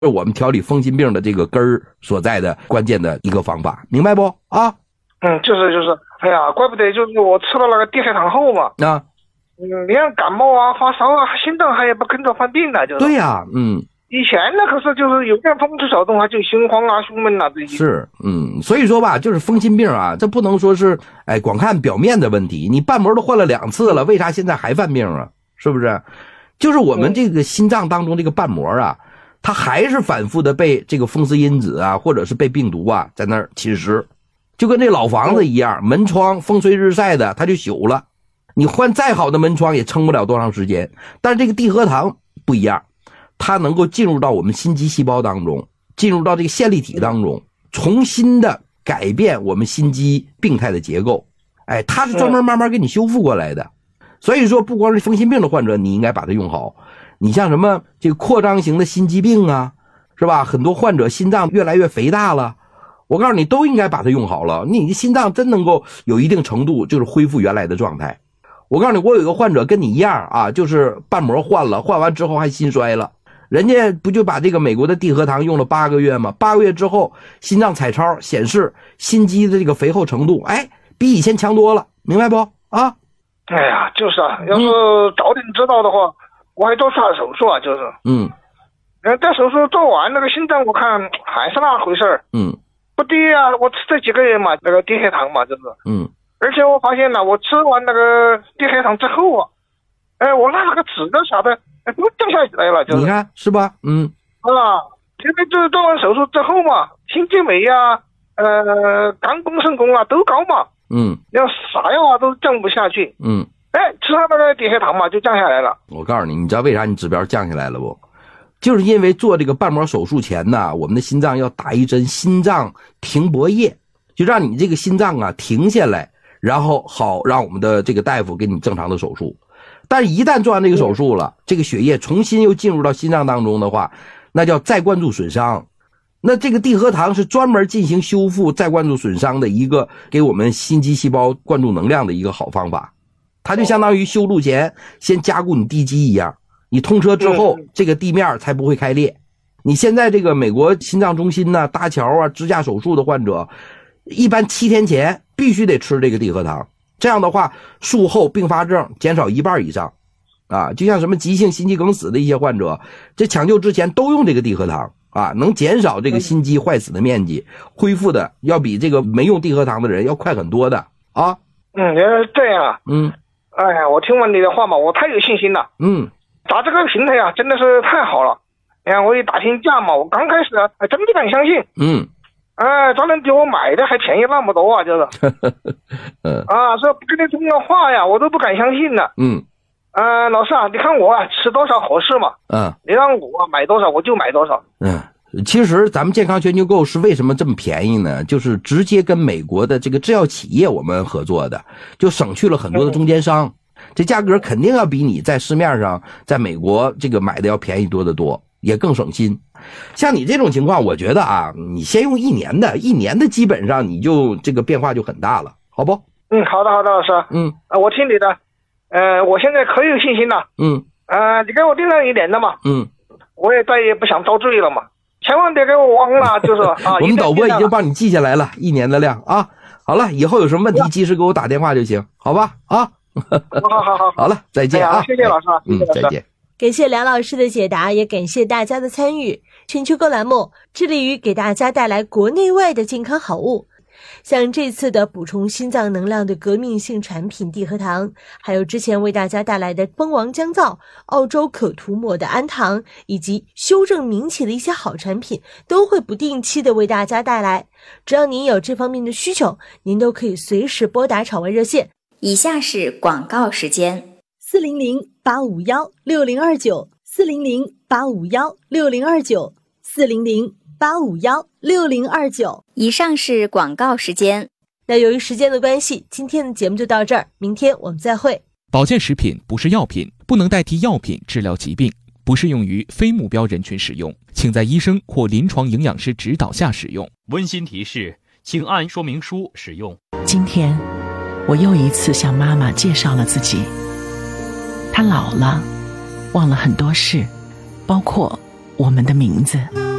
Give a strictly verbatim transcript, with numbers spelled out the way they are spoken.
是我们调理风心病的这个根儿所在的关键的一个方法，明白不啊？ 嗯，就是就是，哎呀，怪不得就是我吃了那个地黑糖后嘛， 啊， 嗯，连感冒啊、发烧啊、心脏还也不跟着犯病了，就是。 对呀、啊，嗯。 以前呢，可是就是有点风吹草动，还就心慌啊、胸闷啊这些。 是，嗯，所以说吧，就是风心病啊，这不能说是，哎，光看表面的问题。你瓣膜都换了两次了，为啥现在还犯病啊？是不是？就是我们这个心脏当中这个瓣膜啊，它还是反复的被这个风湿因子啊，或者是被病毒啊在那儿侵蚀。就跟这老房子一样，门窗风吹日晒的，它就朽了。你换再好的门窗也撑不了多长时间。但是这个地核糖不一样，它能够进入到我们心肌细胞当中，进入到这个线粒体当中，重新的改变我们心肌病态的结构。哎，它是专门慢慢给你修复过来的。所以说，不光是风心病的患者，你应该把它用好。你像什么这个扩张型的心肌病啊，是吧？很多患者心脏越来越肥大了。我告诉你，都应该把它用好了，你的心脏真能够有一定程度就是恢复原来的状态。我告诉你，我有一个患者跟你一样啊，就是瓣膜换了，换完之后还心衰了，人家不就把这个美国的地核糖用了八个月吗？八个月之后，心脏彩超显示心肌的这个肥厚程度，哎，比以前强多了，明白不？啊？ 哎呀，就是啊，要是早点知道的话，嗯、我还多次手术啊，就是。嗯。呃，但手术做完，那个心脏我看还是那回事儿。嗯。不低啊，我吃这几个月嘛，那个地黑糖嘛，就是。嗯。而且我发现了，我吃完那个地黑糖之后啊，哎，我那个脂的啥的，哎，都掉下来了，就是。 你看是吧？嗯。 啊，因为就是做完手术之后嘛，心肌酶啊，呃，肝功肾功啊都高嘛。嗯。要啥药啊都降不下去。嗯。哎，吃他那个地黑糖嘛，就降下来了。 我告诉你，你知道为啥你指标降下来了不？就是因为做这个瓣膜手术前呢，我们的心脏要打一针心脏停泊液，就让你这个心脏啊停下来，然后好让我们的这个大夫给你正常的手术。但是一旦做完这个手术了，这个血液重新又进入到心脏当中的话，那叫再灌注损伤。那这个地核糖是专门进行修复再灌注损伤的一个给我们心肌细胞灌注能量的一个好方法。它就相当于修路前先加固你地基一样，你通车之后这个地面才不会开裂。你现在这个美国心脏中心呢、搭桥啊、支架手术的患者，一般七天前必须得吃这个地核糖，这样的话术后并发症减少一半以上啊。就像什么急性心肌梗死的一些患者，这抢救之前都用这个地核糖啊，能减少这个心肌坏死的面积，恢复的要比这个没用地核糖的人要快很多的啊。 嗯，原来是这样啊。嗯。哎呀，我听完你的话嘛，我太有信心了。嗯，打这个平台啊，真的是太好了。哎呀，我一打听价嘛，我刚开始啊，还真不敢相信。嗯，哎，咱能比我买的还便宜那么多啊，就是。嗯。啊，这不跟你通个话呀，我都不敢相信了。嗯。呃，老师啊，你看我啊，吃多少合适嘛？嗯。你让我买多少，我就买多少。 嗯。其实咱们健康全球购是为什么这么便宜呢？就是直接跟美国的这个制药企业我们合作的，就省去了很多的中间商，这价格肯定要比你在市面上在美国这个买的要便宜多得多，也更省心。像你这种情况，我觉得啊，你先用一年的，一年的基本上你就这个变化就很大了，好不？ 嗯，好的好的，老师。嗯，啊，我听你的，呃，我现在可有信心了。嗯，呃，你给我定了一年的嘛。嗯，我也再也不想遭罪了嘛。千万别给我忘了，就是啊。 我们导播已经帮你记下来了，一年的量啊。好了，以后有什么问题及时给我打电话就行，好吧？啊。 好好好， 好了，再见啊！ 哎、谢谢老师， 嗯，再见。 感谢梁老师的解答，也感谢大家的参与。全球购栏目致力于给大家带来国内外的健康好物。像这次的补充心脏能量的革命性产品地核糖，还有之前为大家带来的蜂王姜皂、澳洲可涂抹的氨糖，以及修正名起的一些好产品，都会不定期的为大家带来。只要您有这方面的需求，您都可以随时拨打场外热线。 以下是广告时间： 四零零八五幺六零二九，四零零八五幺六零二九，四零零八五幺六零二九。 以上是广告时间。 那由于时间的关系，今天的节目就到这儿，明天我们再会。 保健食品不是药品，不能代替药品治疗疾病，不适用于非目标人群使用，请在医生或临床营养师指导下使用。 温馨提示，请按说明书使用。 今天我又一次向妈妈介绍了自己。她老了，忘了很多事，包括我们的名字。